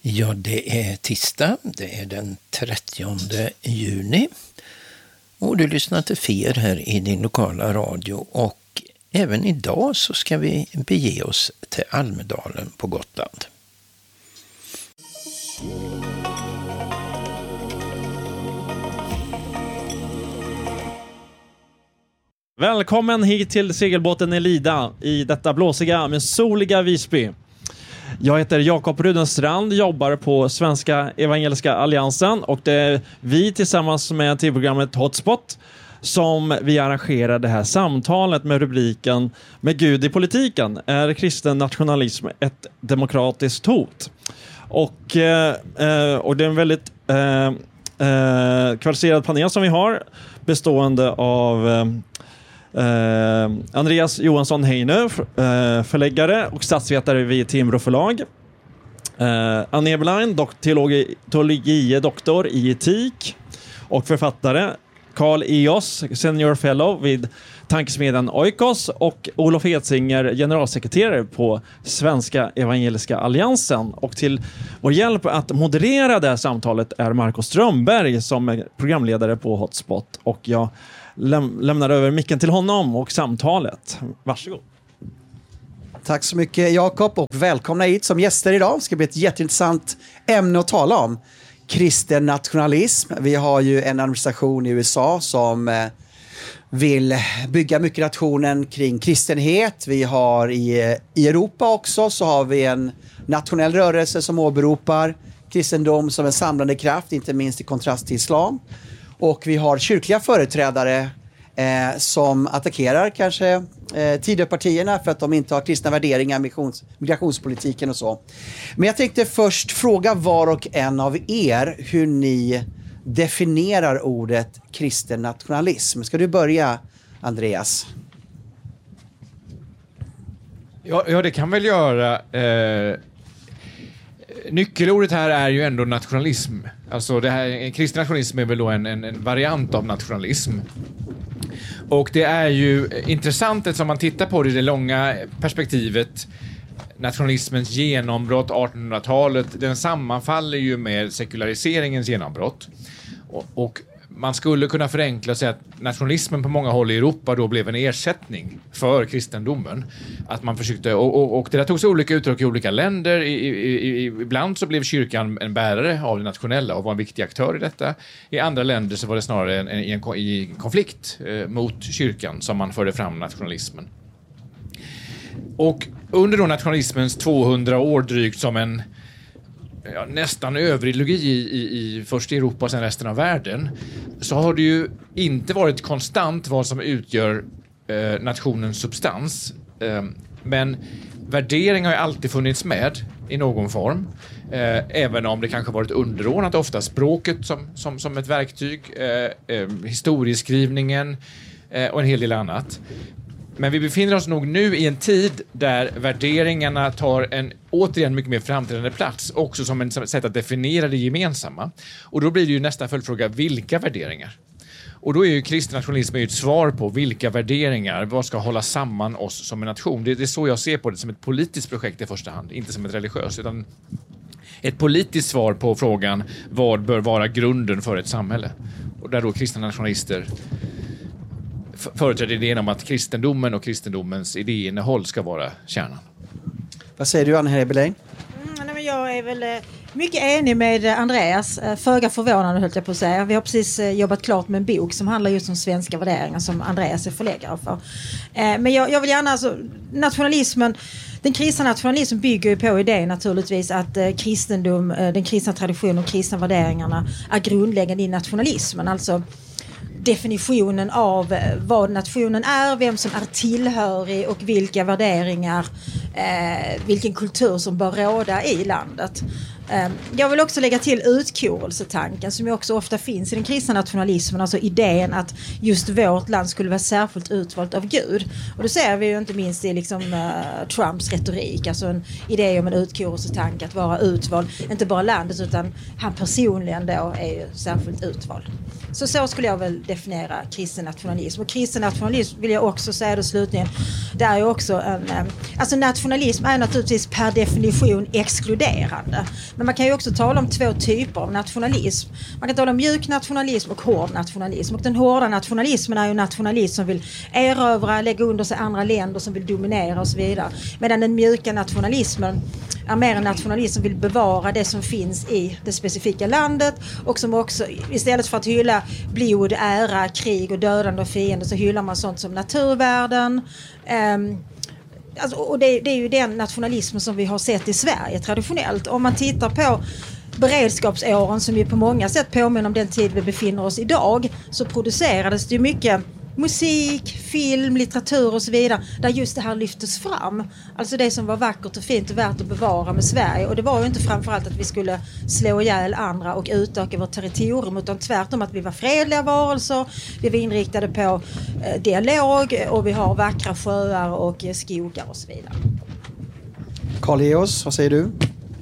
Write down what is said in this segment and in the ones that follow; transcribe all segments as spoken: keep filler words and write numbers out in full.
Ja, det är tisdag, det är den trettionde juni och du lyssnar till F E R här i din lokala radio, och även idag så ska vi bege oss till Almedalen på Gotland. Välkommen hit till segelbåten Elida i detta blåsiga men soliga Visby. Jag heter Jakob Rudenstrand, jobbar på Svenska Evangeliska Alliansen, och det är vi tillsammans med tv-programmet Hotspot som vi arrangerar det här samtalet med rubriken "Med Gud i politiken, är kristen nationalism ett demokratiskt hot?" Och, eh, och det är en väldigt eh, eh, kvalificerad panel som vi har, bestående av eh, Uh, Andreas Johansson Heine, uh, förläggare och statsvetare vid Timbro förlag. uh, Anne Eberlein, dok- teologi, teologie doktor i etik och författare. Carl Eos, senior fellow vid tankesmedjan Oikos, och Olof Edsinger, generalsekreterare på Svenska Evangeliska Alliansen. Och till vår hjälp att moderera det här samtalet är Marco Strömberg, som är programledare på Hotspot, och jag Läm- lämnar över micken till honom och samtalet. Varsågod. Tack så mycket, Jakob, och välkomna hit som gäster idag. Det ska bli ett jätteintressant ämne att tala om. Kristen nationalism. Vi har ju en administration i U S A som eh, vill bygga mycket nationen kring kristenhet. Vi har i, i Europa också så har vi en nationell rörelse som åberopar kristendom som en samlande kraft, inte minst i kontrast till islam. Och vi har kyrkliga företrädare eh, som attackerar kanske eh, Tidöpartierna för att de inte har kristna värderingar, missions, migrationspolitiken och så. Men jag tänkte först fråga var och en av er hur ni definierar ordet kristen nationalism. Ska du börja, Andreas? Ja, ja det kan väl göra. Eh... Nyckelordet här är ju ändå nationalism. Alltså det här, kristen nationalism är väl då en, en, en variant av nationalism. Och det är ju intressant eftersom man tittar på det i det långa perspektivet. Nationalismens genombrott artonhundratalet, den sammanfaller ju med sekulariseringens genombrott. Och, och man skulle kunna förenkla och säga att nationalismen på många håll i Europa då blev en ersättning för kristendomen. Att man försökte, och, och, och det där tog sig olika uttryck i olika länder. I, i, i, ibland så blev kyrkan en bärare av det nationella och var en viktig aktör i detta. I andra länder så var det snarare en, en, en, en konflikt eh, mot kyrkan som man förde fram nationalismen. Och under då nationalismens tvåhundra år drygt som en Ja, nästan överideologi i, i, i först i Europa och sen resten av världen, så har det ju inte varit konstant vad som utgör eh, nationens substans. Eh, men värdering har ju alltid funnits med i någon form. Eh, även om det kanske varit underordnat ofta språket som, som, som ett verktyg, eh, eh, historieskrivningen eh, och en hel del annat. Men vi befinner oss nog nu i en tid där värderingarna tar en återigen mycket mer framträdande plats, också som ett sätt att definiera det gemensamma. Och då blir det ju nästa följdfråga, vilka värderingar? Och då är ju kristen nationalism ett svar på vilka värderingar, vad ska hålla samman oss som en nation. Det, det är så jag ser på det, som ett politiskt projekt i första hand, inte som ett religiöst, utan ett politiskt svar på frågan vad bör vara grunden för ett samhälle. Och där då kristna nationalister företräder idén om att kristendomen och kristendomens idéinnehåll ska vara kärnan. Vad säger du, Anne Eberlein? Mm, nej, men jag är väl mycket enig med Andreas. Föga förvånande höll jag på att säga. Vi har precis jobbat klart med en bok som handlar just om svenska värderingar som Andreas är förläggare för. Men jag, jag vill gärna, alltså, nationalismen, den kristna nationalismen bygger ju på idén naturligtvis att kristendom, den kristna traditionen och kristna värderingarna är grundläggande i nationalismen. Alltså definitionen av vad nationen är, vem som är tillhörig och vilka värderingar, eh, vilken kultur som bör råda i landet. Eh, jag vill också lägga till utkårelsetanken som ju också ofta finns i den kristna nationalismen, alltså idén att just vårt land skulle vara särskilt utvalt av Gud. Och det ser vi ju inte minst i liksom, eh, Trumps retorik, alltså en idé om en utkårelsetanke, att vara utvald, inte bara landet utan han personligen då är ju särskilt utvald. Så så skulle jag väl definiera kristen nationalism. Och kristen nationalism vill jag också säga då slutligen, det är ju också en, alltså nat- nationalism är naturligtvis per definition exkluderande. Men man kan ju också tala om två typer av nationalism. Man kan tala om mjuk nationalism och hård nationalism. Och den hårda nationalismen är ju nationalism som vill erövra, lägga under sig andra länder, som vill dominera och så vidare. Medan den mjuka nationalismen är mer en nationalism som vill bevara det som finns i det specifika landet och som också, istället för att hylla blod, ära, krig och dödande och fiender, så hyllar man sånt som naturvärden. Um, alltså, och det, det är ju den nationalismen som vi har sett i Sverige traditionellt. Om man tittar på beredskapsåren, som ju på många sätt påminner om den tid vi befinner oss idag, så producerades det ju mycket musik, film, litteratur och så vidare, där just det här lyftes fram. Alltså det som var vackert och fint och värt att bevara med Sverige. Och det var ju inte framförallt att vi skulle slå ihjäl andra och utöka vårt territorium, utan tvärtom att vi var fredliga varelser, vi var inriktade på eh, dialog, och vi har vackra sjöar och eh, skogar och så vidare. Carl-Leos, vad säger du?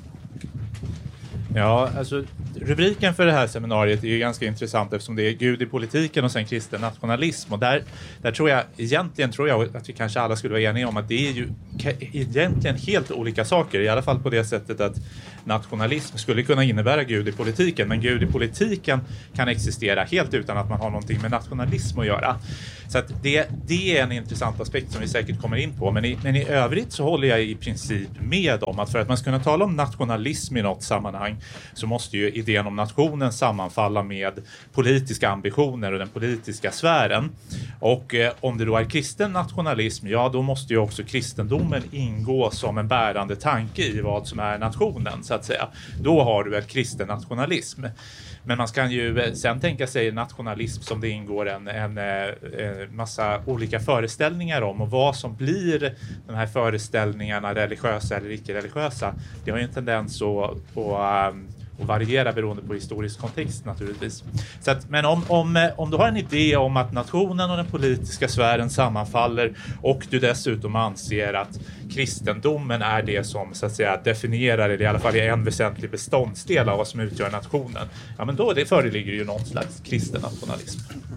Ja, alltså rubriken för det här seminariet är ju ganska intressant, eftersom det är Gud i politiken och sen kristen nationalism. Och där, där tror jag, egentligen tror jag att vi kanske alla skulle vara eniga om att det är ju egentligen helt olika saker. I alla fall på det sättet att nationalism skulle kunna innebära Gud i politiken, men Gud i politiken kan existera helt utan att man har någonting med nationalism att göra. Så att det, det är en intressant aspekt som vi säkert kommer in på. Men i, men i övrigt så håller jag i princip med om att för att man ska kunna tala om nationalism i något sammanhang så måste ju idén om nationen sammanfalla med politiska ambitioner och den politiska sfären. Och eh, om det då är kristen nationalism, ja då måste ju också kristendomen ingå som en bärande tanke i vad som är nationen, så att säga. Då har du ett kristen nationalism. Men man kan ju sen tänka sig nationalism som det ingår en, en, en massa olika föreställningar om, och vad som blir de här föreställningarna, religiösa eller icke-religiösa, det har ju en tendens att, att, att variera beroende på historisk kontext naturligtvis. Så att, men om, om, om du har en idé om att nationen och den politiska sfären sammanfaller och du dessutom anser att kristendomen är det som så att säga definierar, eller i alla fall är en väsentlig beståndsdel av vad som utgör nationen, ja men då det föreligger ju någon slags kristen nationalism.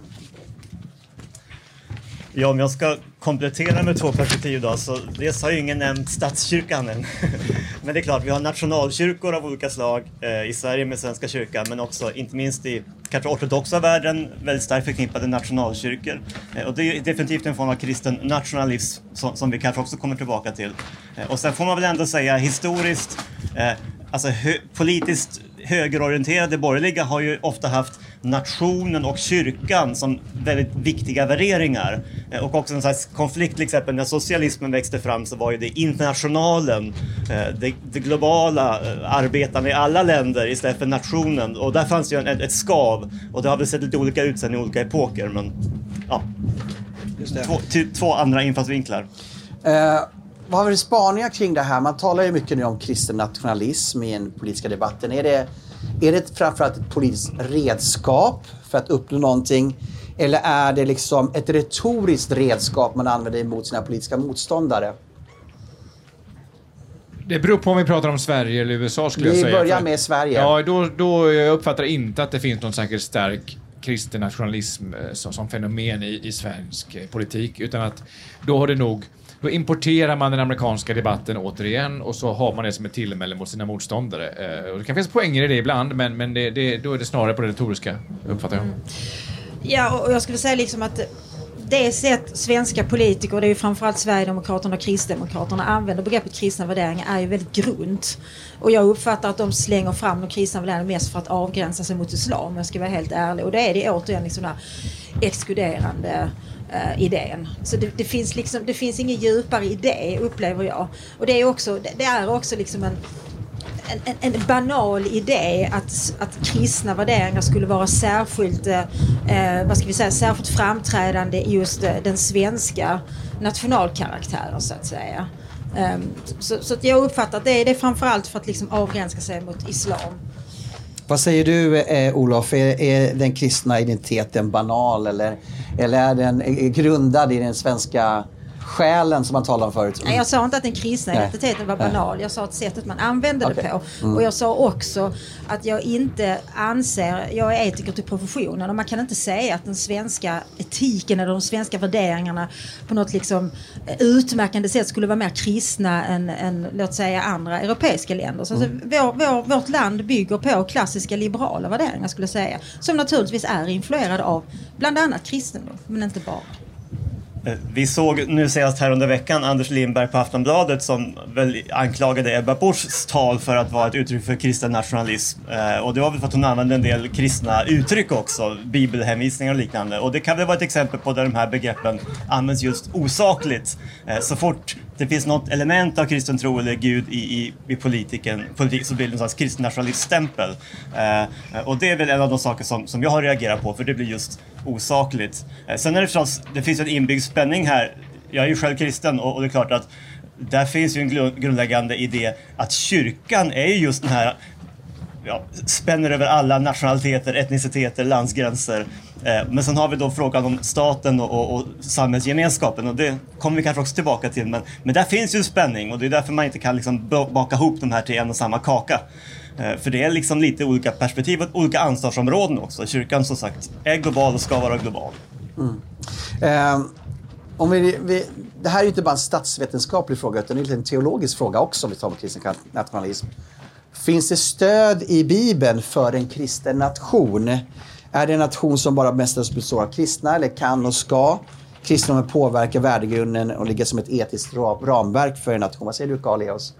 Ja, om jag ska komplettera med två perspektiv då, så dels har ju ingen nämnt statskyrkan än. Men det är klart, vi har nationalkyrkor av olika slag eh, i Sverige med Svenska kyrkan, men också inte minst i kanske ortodoxa världen väldigt starkt förknippade nationalkyrkor. Eh, och det är definitivt en form av kristen nationalism som, som vi kanske också kommer tillbaka till. Eh, och sen får man väl ändå säga historiskt, eh, alltså hö- politiskt högerorienterade borgerliga har ju ofta haft nationen och kyrkan som väldigt viktiga värderingar. Och också en slags konflikt, till exempel när socialismen växte fram så var ju det internationalen, det, det globala arbetande i alla länder istället för nationen. Och där fanns ju en, ett skav, och det har väl sett lite olika ut sen i olika epoker, men ja, Just det. Två, ty, två andra infallsvinklar. Uh, vad har vi spaningar kring det här? Man talar ju mycket nu om kristen nationalism i den politiska debatten. Är det, är det framförallt ett politiskt redskap för att uppnå någonting? Eller är det liksom ett retoriskt redskap man använder emot sina politiska motståndare? Det beror på om vi pratar om Sverige eller U S A, skulle vi jag säga. Vi börjar för, med Sverige. Ja, då, då jag uppfattar inte att det finns någon säkert stark kristen nationalism som, som fenomen i, i svensk politik, utan att då har det nog Då importerar man den amerikanska debatten återigen, och så har man det som ett tillmäle mot sina motståndare. Eh, och det kan finnas poänger i det ibland, men, men det, det, då är det snarare på det retoriska, uppfattar jag. Mm. Ja, och jag skulle säga liksom att det sätt svenska politiker, och det är ju framförallt Sverigedemokraterna och Kristdemokraterna, använder begreppet kristna värderingar är ju väldigt grunt. Och jag uppfattar att de slänger fram de kristna värderingarna mest för att avgränsa sig mot islam, jag ska vara helt ärlig. Och då är det återigen liksom den här exkluderande Uh, idén. Så det, det finns liksom, det finns ingen djupare idé, upplever jag. Och det är också, det, det är också liksom en, en, en banal idé att, att kristna värderingar skulle vara särskilt, uh, vad ska vi säga, särskilt framträdande i just uh, den svenska nationalkaraktären, så att säga. Um, så, så att jag uppfattar att det är, det är framförallt för att liksom avgränsa sig mot islam. Vad säger du, eh, Olof? Är, är den kristna identiteten banal, eller, eller är den är grundad i den svenska själen som man talade om förut. Nej, jag sa inte att den kristna Nej. identiteten var banal. Jag sa att sättet man använde Okay. det på. Mm. Och jag sa också att jag inte anser, jag är etiker till professionen och man kan inte säga att den svenska etiken eller de svenska värderingarna på något liksom utmärkande sätt skulle vara mer kristna än, än låt säga andra europeiska länder. Så Mm. alltså, vår, vår, vårt land bygger på klassiska liberala värderingar skulle jag säga. Som naturligtvis är influerade av bland annat kristendom, men inte bara. Vi såg nu senast här under veckan Anders Lindberg på Aftonbladet som väl anklagade Ebba Buschs tal för att vara ett uttryck för kristen nationalism. Eh, och det var väl för att hon använde en del kristna uttryck också, bibelhänvisningar och liknande. Och det kan väl vara ett exempel på där de här begreppen används just osakligt. Eh, så fort det finns något element av kristen tro eller Gud i, i, i politiken, politik så blir det en slags kristen nationaliststämpel. Eh, och det är väl en av de saker som, som jag har reagerat på, för det blir just osakligt. Eh, sen är det förstås, det finns en inbyggd spänning här. Jag är ju själv kristen och, och det är klart att där finns ju en gru- grundläggande idé att kyrkan är ju just den här, ja, spänner över alla nationaliteter, etniciteter, landsgränser. Eh, men sen har vi då frågan om staten och, och, och samhällsgemenskapen och det kommer vi kanske också tillbaka till. Men, men där finns ju en spänning och det är därför man inte kan liksom baka ihop de här till en och samma kaka. Eh, för det är liksom lite olika perspektiv och olika ansvarsområden också. Kyrkan som sagt är global och ska vara global. Mm. Eh, om vi, vi, det här är ju inte bara en statsvetenskaplig fråga utan det är en teologisk fråga också om vi tar med kristen nationalism. Finns det stöd i Bibeln för en kristen nation? Är det en nation som bara mestadels består av kristna eller kan och ska kristendomen påverka värdegrunden och ligga som ett etiskt ramverk för en nation? Vad säger du, Carl Leos?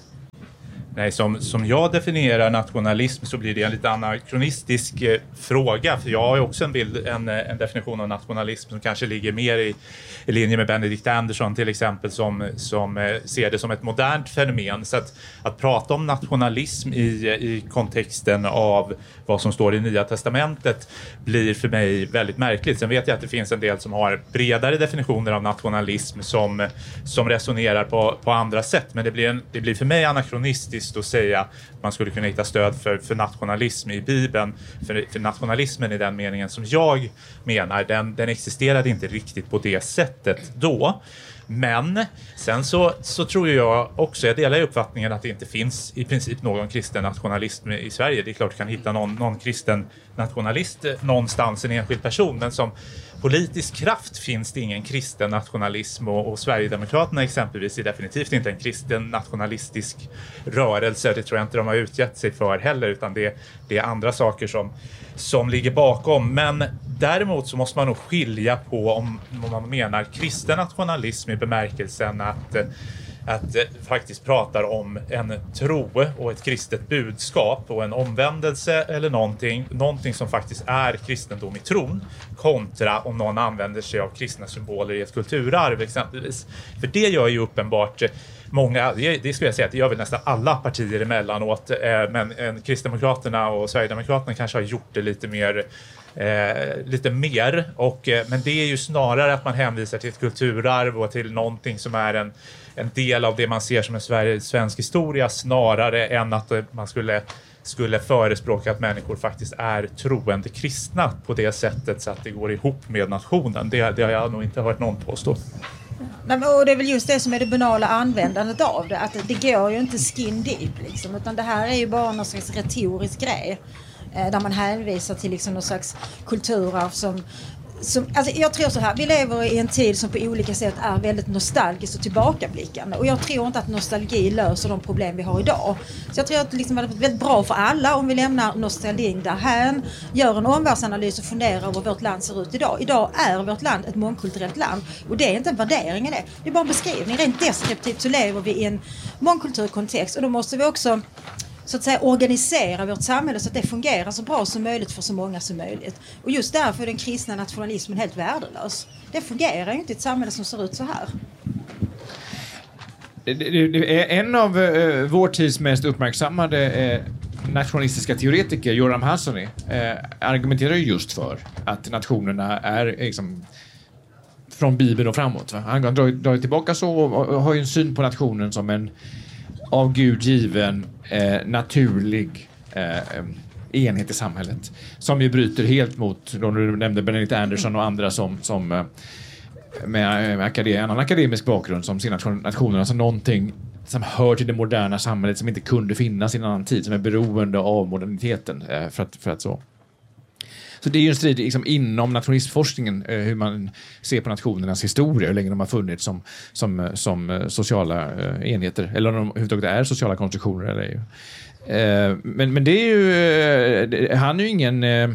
Nej, som, som jag definierar nationalism så blir det en lite anakronistisk eh, fråga. För jag har ju också en, bild, en, en definition av nationalism som kanske ligger mer i, i linje med Benedict Anderson till exempel som, som eh, ser det som ett modernt fenomen. Så att, att prata om nationalism i, i kontexten av vad som står i Nya testamentet blir för mig väldigt märkligt. Sen vet jag att det finns en del som har bredare definitioner av nationalism som, som resonerar på, på andra sätt. Men det blir, en, det blir för mig anakronistiskt att säga att man skulle kunna hitta stöd för, för nationalism i Bibeln. För, för nationalismen i den meningen som jag menar, den, den existerade inte riktigt på det sättet då. Men sen så, så tror jag också, jag delar uppfattningen att det inte finns i princip någon kristen nationalism i Sverige. Det är klart du kan hitta någon, någon kristen nationalist någonstans, en enskild person, men som politisk kraft finns det ingen kristen nationalism och, och Sverigedemokraterna exempelvis är definitivt inte en kristen nationalistisk rörelse. Det tror jag inte de har utgett sig för heller, utan det, det är andra saker som, som ligger bakom. Men däremot så måste man nog skilja på om, om man menar kristen nationalism i bemärkelsen att att faktiskt pratar om en tro och ett kristet budskap och en omvändelse eller någonting, någonting som faktiskt är kristendom i tron kontra om någon använder sig av kristna symboler i ett kulturarv exempelvis. För det gör ju uppenbart många, det, det skulle jag säga att det gör väl nästan alla partier emellanåt, eh, men eh, Kristdemokraterna och Sverigedemokraterna kanske har gjort det lite mer Eh, lite mer och, eh, men det är ju snarare att man hänvisar till ett kulturarv och till någonting som är en, en del av det man ser som en Sverige, svensk historia snarare än att eh, man skulle, skulle förespråka att människor faktiskt är troende kristna på det sättet så att det går ihop med nationen. Det, det har jag nog inte hört någon påstå. Nej, och det är väl just det som är det banala användandet av det, att det går ju inte skin deep liksom, utan det här är ju bara någon slags retorisk grej där man hänvisar till liksom någon slags kulturarv som, som alltså jag tror så här, vi lever i en tid som på olika sätt är väldigt nostalgisk och tillbakablickande och jag tror inte att nostalgi löser de problem vi har idag. Så jag tror att liksom det är väldigt bra för alla om vi lämnar nostalgin därhän, gör en omvärldsanalys och funderar över vårt land ser ut idag. Idag är vårt land ett mångkulturellt land och det är inte en värdering i det. Det är bara en beskrivning. Rent deskriptivt så lever vi i en mångkulturkontext och då måste vi också så att säga organisera vårt samhälle så att det fungerar så bra som möjligt för så många som möjligt. Och just därför är den kristna nationalismen helt värdelös. Det fungerar ju inte i ett samhälle som ser ut så här. Det, det, det är en av uh, vår tids mest uppmärksammade uh, nationalistiska teoretiker, Joram Hasani, uh, argumenterar ju just för att nationerna är liksom från Bibeln och framåt. Va? Han drar, drar tillbaka så och, och har ju en syn på nationen som en av Gud given eh, naturlig eh, enhet i samhället som ju bryter helt mot, då du nämnde Benedict Anderson och andra som, som eh, med, med akadem, annan akademisk bakgrund som sin nation, nationen, alltså någonting som hör till det moderna samhället som inte kunde finnas i en annan tid, som är beroende av moderniteten eh, för, att, för att så. Så det är ju en strid liksom, inom nationalistforskningen eh, hur man ser på nationernas historia, hur länge de har funnits som, som, som sociala eh, enheter, eller om de överhuvudtaget är sociala konstruktioner. Eller, eh, men, men det är ju, eh, det, han är ju ingen... Eh,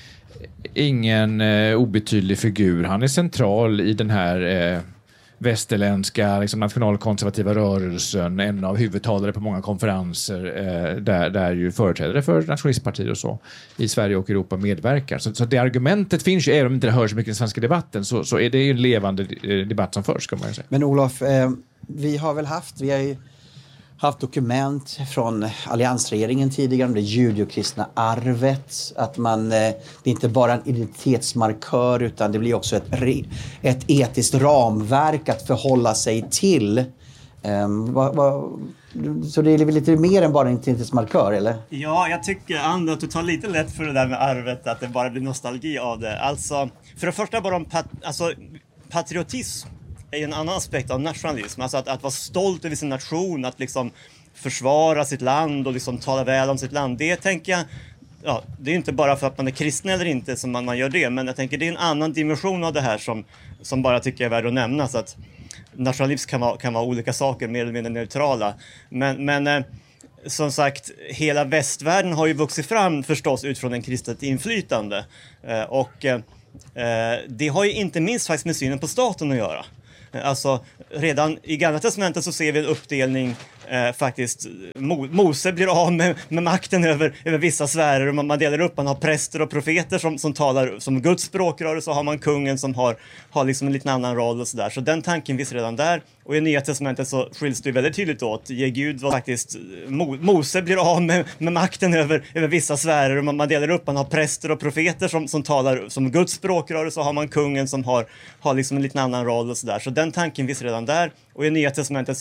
ingen eh, obetydlig figur. Han är central i den här eh, västerländska liksom, nationalkonservativa rörelsen, en av huvudtalare på många konferenser eh, där, där ju företrädare för nationalistpartier och så i Sverige och Europa medverkar. Så, så det argumentet finns ju, även om det inte hörs så mycket i den svenska debatten, så, så är det ju en levande eh, debatt som förs, kan man ju säga. Men Olof, eh, vi har väl haft, vi har ju haft dokument från alliansregeringen tidigare om det judeokristna arvet. Att man, eh, det är inte bara en identitetsmarkör utan det blir också ett, ett etiskt ramverk att förhålla sig till. Eh, va, va, så det är väl lite mer än bara en identitetsmarkör, eller? Ja, jag tycker Anna att du tar lite lätt för det där med arvet, att det bara blir nostalgi av det. Alltså, för det första bara om pat- alltså, patriotism är en annan aspekt av nationalism. Alltså att, att vara stolt över sin nation, att liksom försvara sitt land och liksom tala väl om sitt land. Det tänker jag, ja, det är inte bara för att man är kristen eller inte som man, man gör det. Men jag tänker det är en annan dimension av det här som, som bara tycker jag är värd att nämna. Så att nationalism kan vara, kan vara olika saker, mer eller mindre neutrala. Men, men eh, som sagt, hela västvärlden har ju vuxit fram förstås utifrån en kristet inflytande. Eh, och eh, det har ju inte minst faktiskt med synen på staten att göra. Alltså redan i Gamla testamentet så ser vi en uppdelning eh, faktiskt. Mo- Mose blir av med, med makten över, över vissa sfärer och man, man delar upp, man har präster och profeter som, som talar som Guds språkrör, så har man kungen som har, har liksom en liten annan roll och sådär. Så den tanken finns redan där, och i Nya testamentet så skiljs det väldigt tydligt åt. Ge Gud var faktiskt, Mo- Mose blir av med, med makten över, över vissa sfärer och man, man delar upp, man har präster och profeter som, som talar som Guds språkrör, så har man kungen som har, har liksom en liten annan roll och sådär. Så den tanken finns redan där, och i Nya testamentet